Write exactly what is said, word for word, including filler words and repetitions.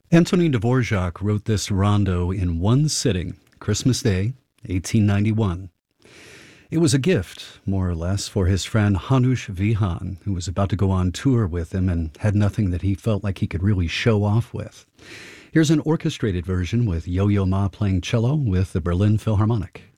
Antonin Dvorak wrote this rondo in one sitting, Christmas Day, eighteen ninety-one. It was a gift, more or less, for his friend Hanush Vihan, who was about to go on tour with him and had nothing that he felt like he could really show off with. Here's an orchestrated version with Yo-Yo Ma playing cello with the Berlin Philharmonic.